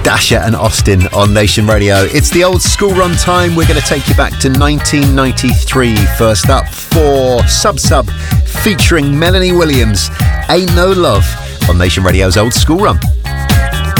Dasher and Austin on Nation Radio. It's the old school run time. We're going to take you back to 1993. First up for Sub Sub featuring Melanie Williams, Ain't No Love on Nation Radio's Old School Run.